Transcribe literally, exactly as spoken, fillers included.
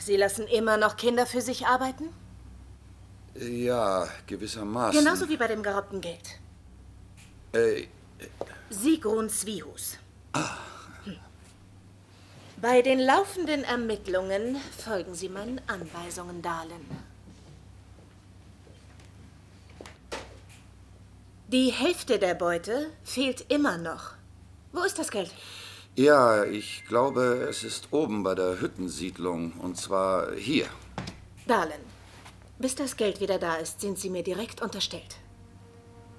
Sie lassen immer noch Kinder für sich arbeiten? Ja, gewissermaßen. Genauso wie bei dem geraubten Geld. Äh... Sigrun Swihus. Ah. Hm. Bei den laufenden Ermittlungen folgen Sie meinen Anweisungen, Dahlen. Die Hälfte der Beute fehlt immer noch. Wo ist das Geld? Ja, ich glaube, es ist oben bei der Hüttensiedlung. Und zwar hier. Dahlen, bis das Geld wieder da ist, sind Sie mir direkt unterstellt.